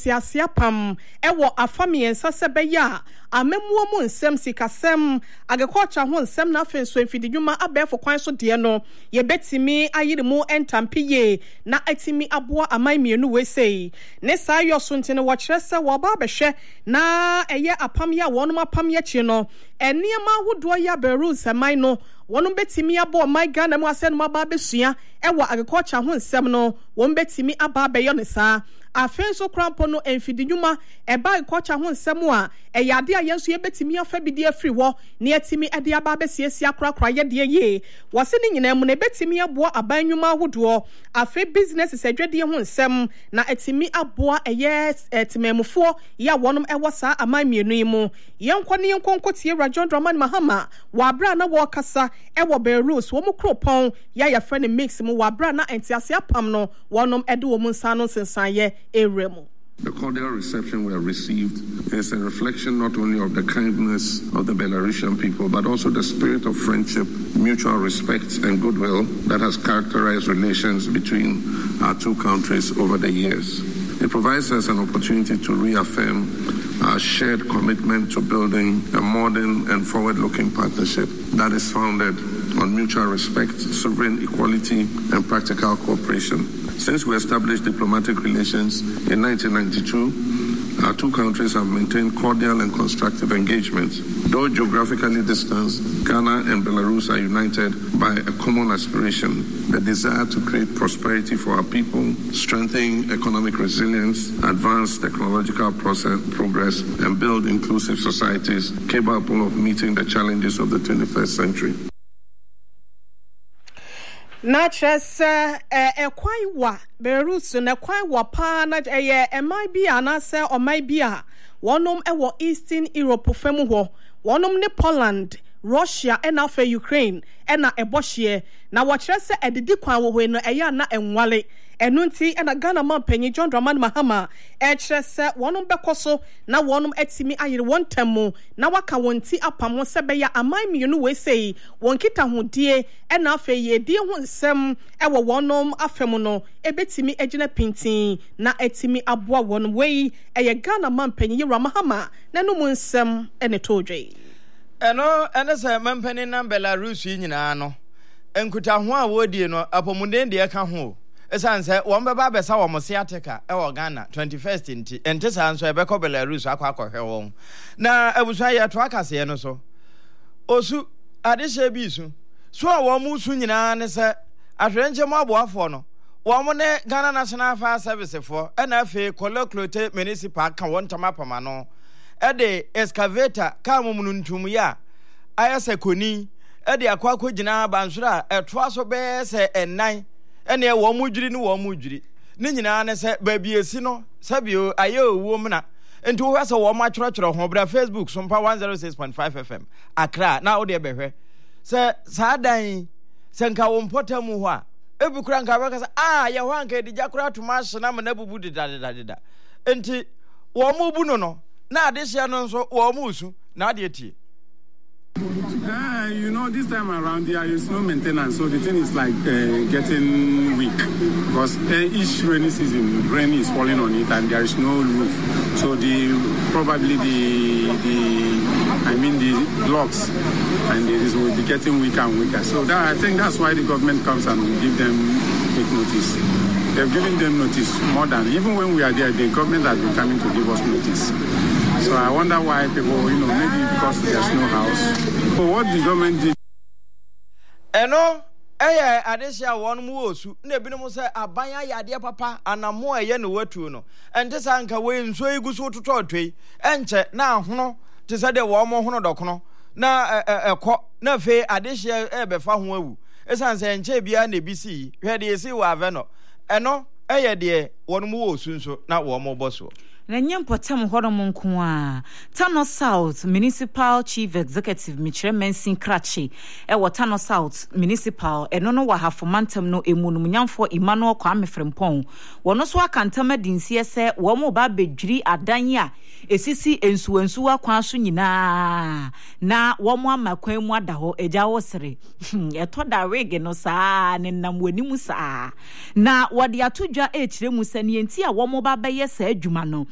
entiasiapam ewo afamiensa sebeya amemuo mu nsem sikasem agriculture ho nsem na afenso enfididwuma abefo kwan so de no ye betimi ayirimu entampiye na etimi aboa aman mienu wesei ne sayo so ntene wo kyerese wo ba behwe na eye apam ya wonum apam ya chi no eniema hodo ya beru seman no wonum betimi abo my Ghana mu asen mu aba besua ewo agriculture ho nsem no won betimi aba beyo ne saa afenso krampo no enfididwuma eba agriculture ho nsem a eyade ayenso ye betimi afa bidi afri ho ne etimi ade aba besiesia krakra ye de ye wose ne nyina mu ne betimi aboa abannwuma hodo afa business sedwede ho nsem na etimi aboa eye etimemufo ya wonum ewo saa amanmienu yi mu yenkɔ ne yenkonkotie John Dramani Mahama wabra na wo kasa ewo Belarus wo mu kropon ya ya friend mix mu wabra na entiase apam no wonum ede wo mu nsa no sensan ye eremu. The cordial reception we have received is a reflection not only of the kindness of the Belarusian people, but also the spirit of friendship, mutual respect, and goodwill that has characterized relations between our two countries over the years. It provides us an opportunity to reaffirm our shared commitment to building a modern and forward-looking partnership that is founded on mutual respect, sovereign equality, and practical cooperation. Since we established diplomatic relations in 1992, our two countries have maintained cordial and constructive engagement. Though geographically distanced, Ghana and Belarus are united by a common aspiration, the desire to create prosperity for our people, strengthen economic resilience, advance technological progress, and build inclusive societies capable of meeting the challenges of the 21st century. Na chese kwai wa Belarus na kwai wa pa na emai bia na se omai bia wonom ewo Eastern Europe femu ho wonom ne Poland Russia and now for Ukraine and na ebohye na wo kyerɛ sɛ edidi kwan wo ho no ɛya na enwale enunti and Ghana man panyi John Dramani Mahama kyerɛ sɛ wonum bekoso na wonum etimi ayere won temu na waka wonti apam ho sɛ beya aman mienu we sei won kita hodie and na fe ye die ho nsɛm ɛwɔ wonum afemu no ebetimi agina pintin na etimi aboa won we ɛyɛ Ghana man panyi Mahama na no mu nsɛm ɛne todwe. Eno se mampani na Belarus yi nyina no enkuta ho a wodie no apomunden de ka ho esan se won beba besa wo mose ateka e wo Ghana 21st nti ente san so ebekọ Belarus akwa won na abusu aye to akase no so osu adehye bi su so a wo mu su nyina ne se ahwenche mo aboafo no wo mo ne Ghana National Fire Service for e na afi Koloklote Municipal ka won tamapama no ede excavator ka momunu ntum ya ayase koni ede akwa gina bansura etoa so be se ennan ene wo mudwiri ne wo mudwiri ne nyina ne se baabiesi no sabio aye owo mna enti wo hwese wo ma kyerɛkyerɛ ho bra Facebook so mpa 106.5 FM Accra na wo de behwe se saadan se nka wo mpotamu ho a ebukura nka baka se ye ho anka edigya kura toma hye na na bubu deda enti wo mubu no na adehye no nso wo musu na ade tie. You know, this time around there is no maintenance, so the thing is like getting weak because each rainy season rain is falling on it and there is no roof, so the blocks and it will be getting weaker and weaker. So I think that's why the government comes and give them quick notice. They've given them notice more than even when we are there. The government has been coming to give us notice. So I wonder why people, maybe because there's no house. So what the government did. Adesha won mu osu na ebinom se abanya yade papa anamo eye no watu no ente sanka we nso igusu tototoi enche na hono te se de wo mo hono dokono na ekọ na fe adesha ebefa ho awu esanse enche bia na bisi hwe de esi wa aveno eno de won mu osu nso na wo mo boso na nyempotem horom nko a Tano South Municipal Chief Executive Michire Mensin Krachi e Tano South Municipal eno no wa hafomantem no emunum nyamfo Emmanuel Kwame Frempong wono so akantama dinsie se wo mo ba bedwiri adan a esisi ensuensu akwan so nyina na wo mo amakwan mu ada ho eja wo sere eto da wig no saa ne nam wanimu saa na wode atodwa e kire mu sane enti a wo mo ba beye saa adwuma no